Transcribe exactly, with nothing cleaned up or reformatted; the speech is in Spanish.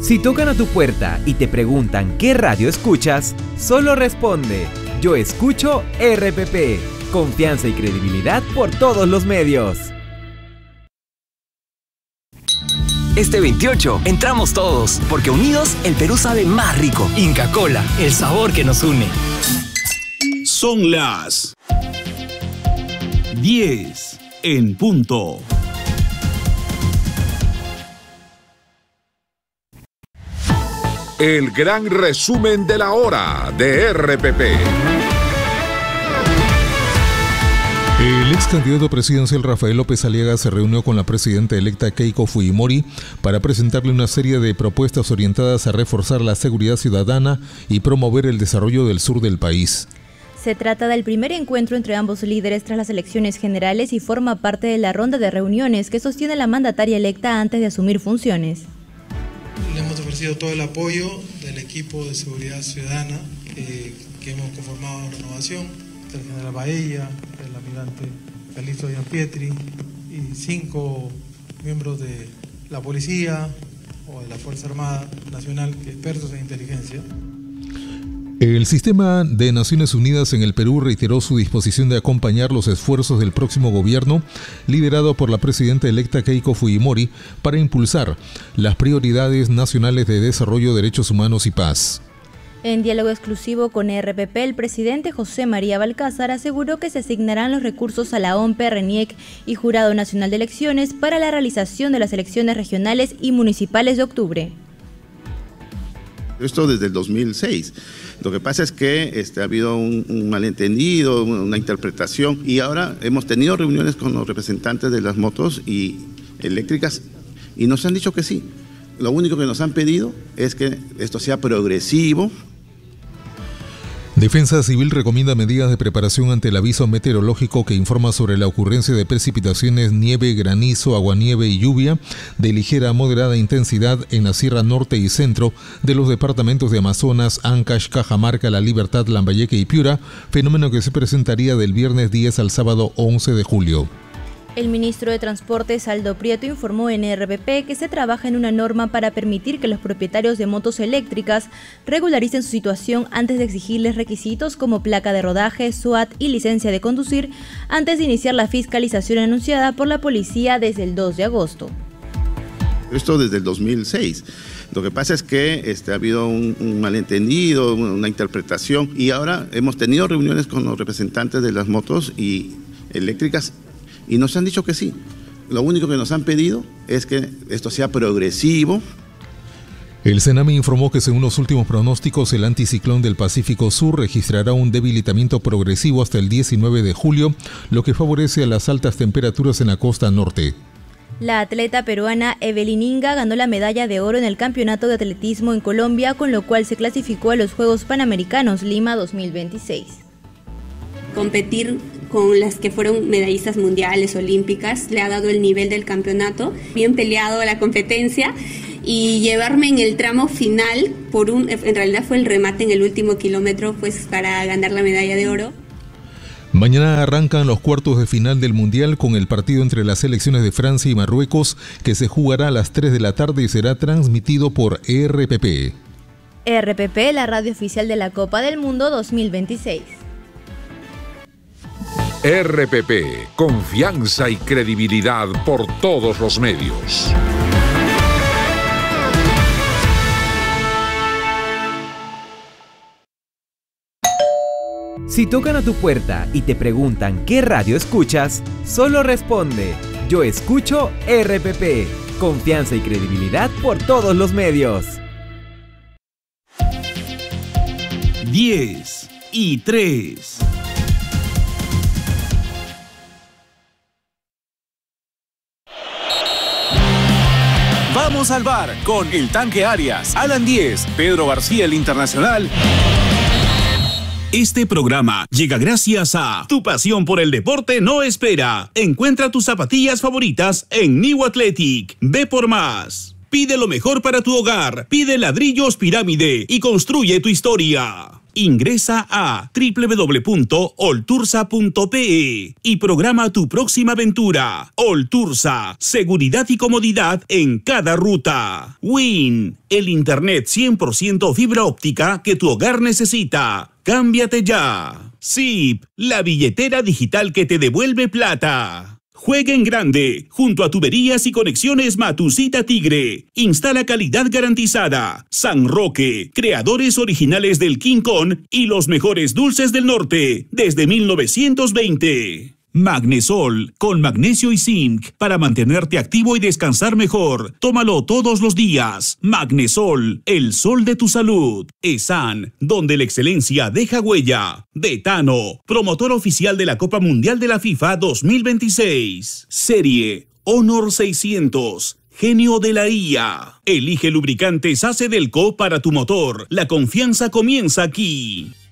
Si tocan a tu puerta y te preguntan qué radio escuchas, solo responde: yo escucho R P P. Confianza y credibilidad por todos los medios. Este veintiocho entramos todos, porque unidos el Perú sabe más rico. Inca Kola, el sabor que nos une. Son las diez en punto. El gran resumen de la hora de R P P. El ex candidato presidencial Rafael López Aliaga se reunió con la presidenta electa Keiko Fujimori para presentarle una serie de propuestas orientadas a reforzar la seguridad ciudadana y promover el desarrollo del sur del país. Se trata del primer encuentro entre ambos líderes tras las elecciones generales y forma parte de la ronda de reuniones que sostiene la mandataria electa antes de asumir funciones. Le hemos ofrecido todo el apoyo del equipo de seguridad ciudadana eh, que hemos conformado Renovación, el general Baella, el almirante Calixto Gianpietri y cinco miembros de la policía o de la Fuerza Armada Nacional, expertos en inteligencia. El Sistema de Naciones Unidas en el Perú reiteró su disposición de acompañar los esfuerzos del próximo gobierno, liderado por la presidenta electa Keiko Fujimori, para impulsar las prioridades nacionales de desarrollo, derechos humanos y paz. En diálogo exclusivo con R P P, el presidente José María Balcázar aseguró que se asignarán los recursos a la O M P, RENIEC y Jurado Nacional de Elecciones para la realización de las elecciones regionales y municipales de octubre. Esto desde el dos mil seis. Lo que pasa es que este, ha habido un, un malentendido, una interpretación, y ahora hemos tenido reuniones con los representantes de las motos y eléctricas y nos han dicho que sí. Lo único que nos han pedido es que esto sea progresivo. Defensa Civil recomienda medidas de preparación ante el aviso meteorológico que informa sobre la ocurrencia de precipitaciones, nieve, granizo, aguanieve y lluvia de ligera a moderada intensidad en la Sierra Norte y Centro de los departamentos de Amazonas, Ancash, Cajamarca, La Libertad, Lambayeque y Piura, fenómeno que se presentaría del viernes diez al sábado once de julio. El ministro de Transportes, Aldo Prieto, informó en R P P que se trabaja en una norma para permitir que los propietarios de motos eléctricas regularicen su situación antes de exigirles requisitos como placa de rodaje, S W A T y licencia de conducir antes de iniciar la fiscalización anunciada por la policía desde el dos de agosto. Esto desde el dos mil seis. Lo que pasa es que este, ha habido un, un malentendido, una interpretación, y ahora hemos tenido reuniones con los representantes de las motos y eléctricas y nos han dicho que sí. Lo único que nos han pedido es que esto sea progresivo. El CENAMI informó que según los últimos pronósticos, el anticiclón del Pacífico Sur registrará un debilitamiento progresivo hasta el diecinueve de julio, lo que favorece a las altas temperaturas en la costa norte. La atleta peruana Evelyn Inga ganó la medalla de oro en el Campeonato de Atletismo en Colombia, con lo cual se clasificó a los Juegos Panamericanos Lima dos mil veintiséis. Competir con las que fueron medallistas mundiales, olímpicas, le ha dado el nivel del campeonato, bien peleado la competencia, y llevarme en el tramo final, por un, en realidad fue el remate en el último kilómetro, pues para ganar la medalla de oro. Mañana arrancan los cuartos de final del Mundial con el partido entre las selecciones de Francia y Marruecos, que se jugará a las tres de la tarde y será transmitido por R P P. R P P, la radio oficial de la Copa del Mundo dos mil veintiséis. R P P, confianza y credibilidad por todos los medios. Si tocan a tu puerta y te preguntan qué radio escuchas, solo responde: yo escucho R P P. Confianza y credibilidad por todos los medios. diez y tres. Vamos al bar con El Tanque Arias, Alan Díez, Pedro García el Internacional. Este programa llega gracias a Tu pasión por el deporte no espera. Encuentra tus zapatillas favoritas en New Athletic. Ve por más. Pide lo mejor para tu hogar. Pide ladrillos Pirámide y construye tu historia. Ingresa a doble u doble u doble u punto oltursa punto pe e y programa tu próxima aventura. Oltursa, seguridad y comodidad en cada ruta. Win, el internet cien por ciento fibra óptica que tu hogar necesita. Cámbiate ya. Zip, la billetera digital que te devuelve plata. Juega en grande, junto a Tuberías y Conexiones Matusita Tigre. Instala calidad garantizada. San Roque, creadores originales del King Kong y los mejores dulces del norte, desde mil novecientos veinte. Magnesol, con magnesio y zinc, para mantenerte activo y descansar mejor. Tómalo todos los días. Magnesol, el sol de tu salud. Esan, donde la excelencia deja huella. Betano, promotor oficial de la Copa Mundial de la FIFA dos mil veintiséis. Serie Honor seiscientos. Genio de la I A. Elige lubricantes A C Delco para tu motor. La confianza comienza aquí.